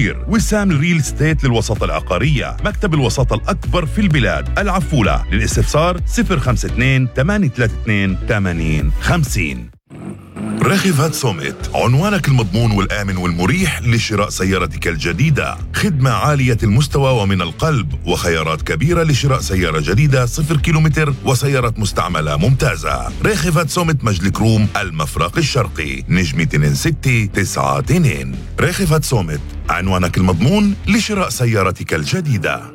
المشير. وسام ريل ستيت للوساطة العقارية، مكتب الوساطة الأكبر في البلاد، العفولة. للاستفسار 052 832 8050. راغب سوميت، عنوانك المضمون والآمن والمريح لشراء سيارتك الجديدة. خدمة عالية المستوى ومن القلب، وخيارات كبيرة لشراء سيارة جديدة 0 كيلومتر وسيارة مستعملة ممتازة. راغب سوميت، مجلك روم، المفرق الشرقي، نجمة 2692. راغب سوميت، عنوانك المضمون لشراء سيارتك الجديدة.